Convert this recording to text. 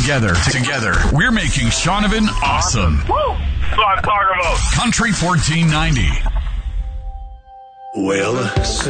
Together, we're making Shaunavon awesome. Woo! That's what I'm talking about. Country 1490. Well,